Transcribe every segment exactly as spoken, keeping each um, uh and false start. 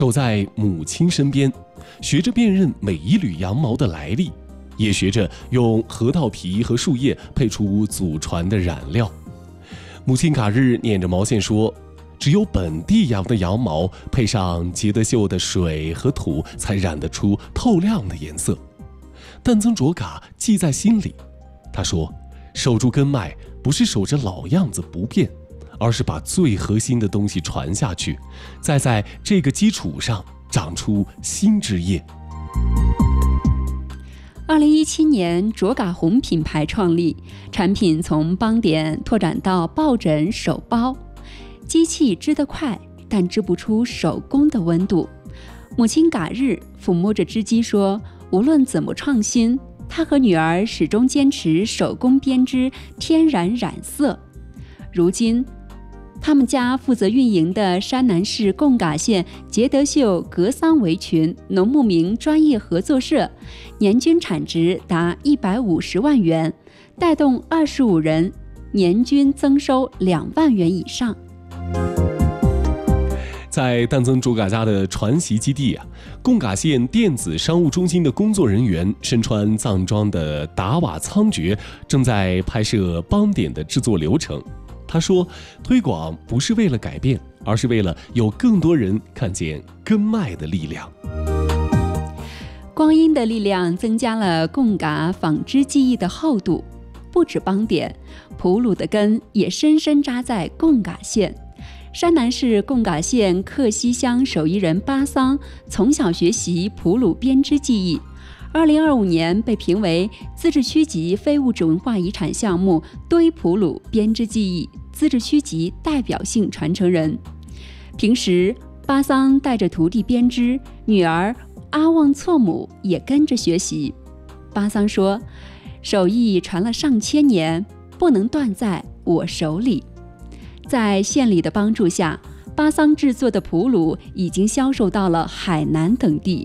守在母亲身边，学着辨认每一缕羊毛的来历，也学着用核桃皮和树叶配出祖传的染料。母亲嘎日捻着毛线说，只有本地养的羊毛配上结得秀的水和土，才染得出透亮的颜色。但曾卓嘎记在心里，他说，守住根脉不是守着老样子不变，而是把最核心的东西传下去，再在这个基础上长出新枝叶。 二零一七年，卓嘎红品牌创立，产品从邦点拓展到抱枕、手包。机器织得快，但织不出手工的温度。母亲嘎日抚摸着织机说，无论怎么创新，她和女儿始终坚持手工编织、天然染色。如今他们家负责运营的山南市贡嘎县杰德秀格桑围裙农牧民专业合作社，年均产值达一百五十万元，带动二十五人年均增收两万元以上。 在丹增卓嘎家的传习基地啊，贡嘎县电子商务中心的工作人员身穿藏装的达瓦仓爵正在拍摄邦点的制作流程。他说，推广不是为了改变，而是为了有更多人看见根脉的力量。 光阴的力量增加了贡嘎纺织技艺的厚度，不止邦点，普鲁的根也深深扎在贡嘎县。山南市贡嘎县克西乡手艺人巴桑从小学习普鲁编织技艺，二零二五年被评为自治区级非物质文化遗产项目堆普鲁编织技艺自治区级代表性传承人。平时巴桑带着徒弟编织，女儿阿旺措姆也跟着学习。巴桑说，手艺传了上千年，不能断在我手里。在县里的帮助下，巴桑制作的普鲁已经销售到了海南等地。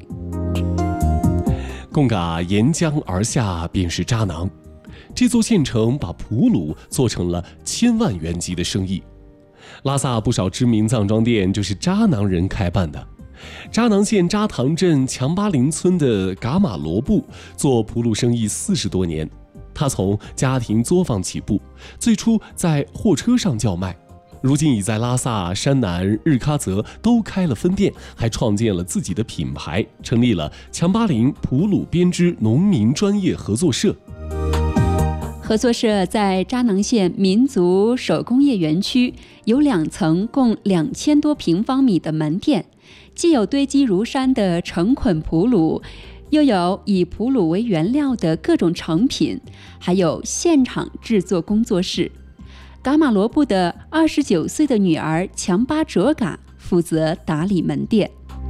贡嘎沿江而下便是扎囊，这座县城把普鲁做成了千万元级的生意。拉萨不少知名藏装店就是扎囊人开办的。扎囊县扎塘镇强巴林村的噶玛罗布做普鲁生意四十多年，他从家庭作坊起步，最初在货车上叫卖，如今已在拉萨、山南、日喀则都开了分店，还创建了自己的品牌，成立了强巴林普鲁编织农民专业合作社。 合作社在扎囊县民族手工业园区有两层共两千多平方米的门店，既有堆积如山的成捆普鲁，又有以普鲁为原料的各种成品，还有现场制作工作室。噶玛罗布的二十九岁的女儿强巴卓嘎负责打理门店。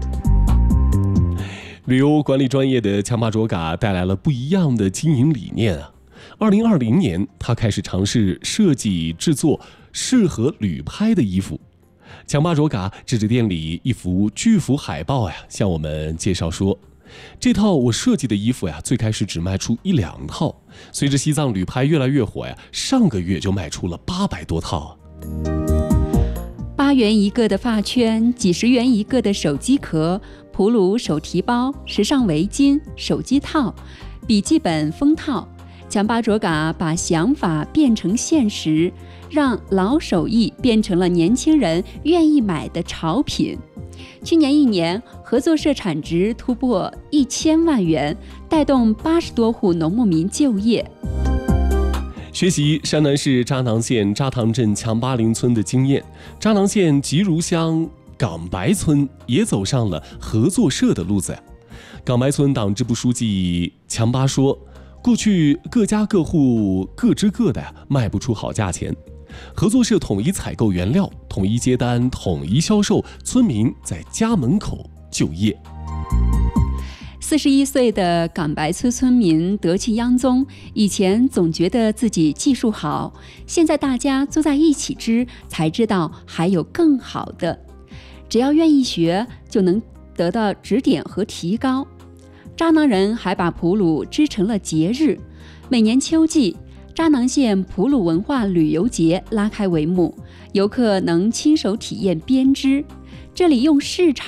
旅游管理专业的强巴卓嘎带来了不一样的经营理念啊！二零二零年，他开始尝试设计制作适合旅拍的衣服。强巴卓嘎指着店里一幅巨幅海报呀，向我们介绍说，这套我设计的衣服呀，最开始只卖出一两套，随着西藏旅拍越来越火呀，上个月就卖出了八百多套。 八元一个的发圈，几十元一个的手机壳，普鲁手提包、时尚围巾、手机套、笔记本封套。强巴卓嘎把想法变成现实，让老手艺变成了年轻人愿意买的潮品。去年一年，合作社产值突破一千万元，带动八十多户农牧民就业。 学习山南市扎囊县扎塘镇强巴林村的经验，扎囊县吉如乡港白村也走上了合作社的路子。港白村党支部书记强巴说，过去各家各户各织各的，卖不出好价钱。合作社统一采购原料，统一接单，统一销售，村民在家门口就业。 四十一岁的港白村村民德气央宗，以前总觉得自己技术好，现在大家坐在一起织，才知道还有更好的。只要愿意学，就能得到指点和提高。扎囊人还把普鲁织成了节日，每年秋季，扎囊县普鲁文化旅游节拉开帷幕，游客能亲手体验编织。这里用市场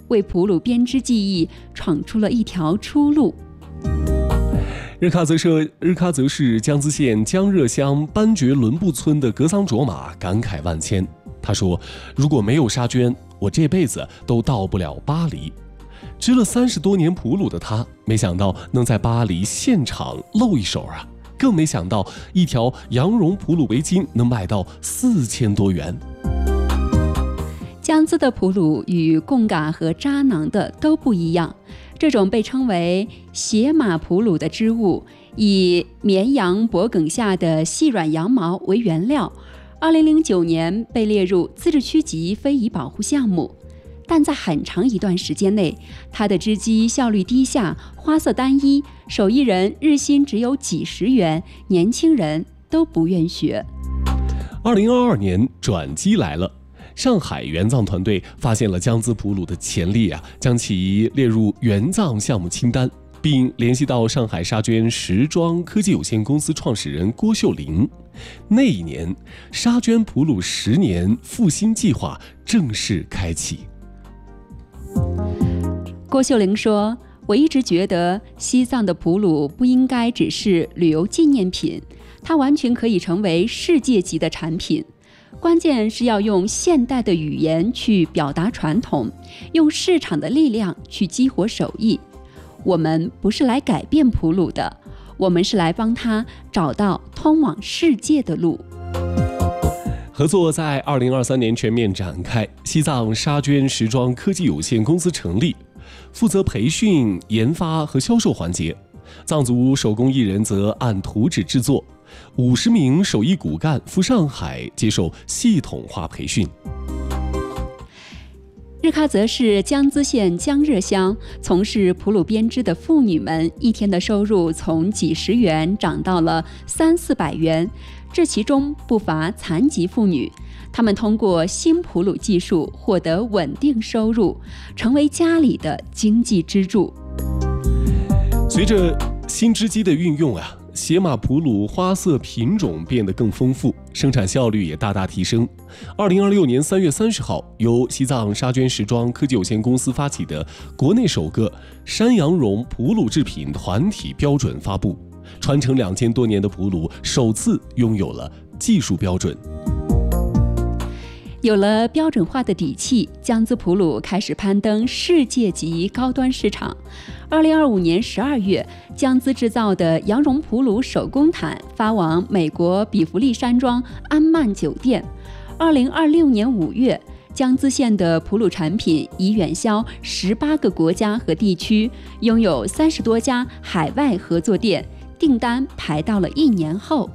为普鲁编织技艺闯出了一条出路。 日喀则市日喀则市江孜县江热乡班觉伦布村的格桑卓玛感慨万千。他说：“如果没有沙捐，我这辈子都到不了巴黎。”织了三十多年普鲁的他，没想到能在巴黎现场露一手啊！更没想到一条羊绒普鲁围巾能卖到四千多元。 江孜的普鲁与贡嘎和扎囊的都不一样，这种被称为血马普鲁的织物，以绵羊脖梗下的细软羊毛为原料。二零零九年被列入自治区级非遗保护项目，但在很长一段时间内，它的织机效率低下，花色单一，手艺人日薪只有几十元，年轻人都不愿学。 二零二二年转机来了。上海援藏团队发现了江孜普鲁的潜力啊，将其列入援藏项目清单，并联系到上海沙捐时装科技有限公司创始人郭秀玲。那一年，沙捐普鲁十年复兴计划正式开启。 郭秀玲说：“我一直觉得西藏的普鲁不应该只是旅游纪念品，它完全可以成为世界级的产品。关键是要用现代的语言去表达传统，用市场的力量去激活手艺。我们不是来改变普鲁的，我们是来帮他找到通往世界的路。” 合作在二零二三年全面展开，西藏沙捐时装科技有限公司成立，负责培训、研发和销售环节。藏族手工艺人则按图纸制作。五十名手艺骨干赴上海接受系统化培训。 日喀则市江孜县江热乡从事普鲁编织的妇女们，一天的收入从几十元涨到了三四百元，这其中不乏残疾妇女。她们通过新普鲁技术获得稳定收入，成为家里的经济支柱。 随着新织机的运用啊，血马普鲁花色品种变得更丰富，生产效率也大大提升。二零二六年三月三十号，由西藏沙捐时装科技有限公司发起的国内首个山羊绒普鲁制品团体标准发布，传承两千多年的普鲁首次拥有了技术标准。 有了标准化的底气，江孜普鲁开始攀登世界级高端市场。二零二五年十二月，江孜制造的羊绒普鲁手工毯发往美国比弗利山庄安曼酒店。二零二六年五月，江孜县的普鲁产品已远销十八个国家和地区，拥有三十多家海外合作店，订单排到了一年后。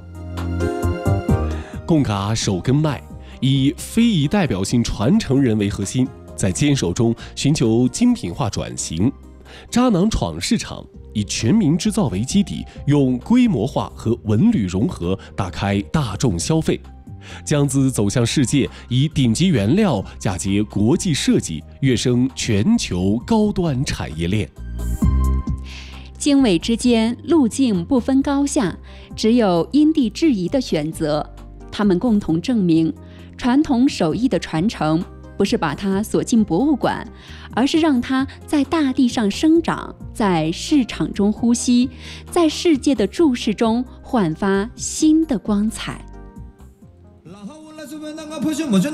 贡嘎手根麦以非遗代表性传承人为核心，在坚守中寻求精品化转型。扎囊闯市场，以全民制造为基底，用规模化和文旅融合打开大众消费。江孜走向世界，以顶级原料嫁接国际设计，跃升全球高端产业链。 经纬之间，路径不分高下，只有因地制宜的选择。他们共同证明，传统手艺的传承不是把它锁进博物馆，而是让它在大地上生长，在市场中呼吸，在世界的注视中焕发新的光彩。